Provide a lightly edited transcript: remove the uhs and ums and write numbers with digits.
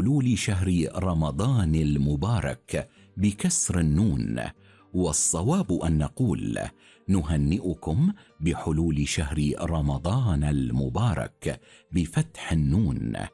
بحلول شهر رمضان المبارك بكسر النون، والصواب أن نقول نهنئكم بحلول شهر رمضان المبارك بفتح النون.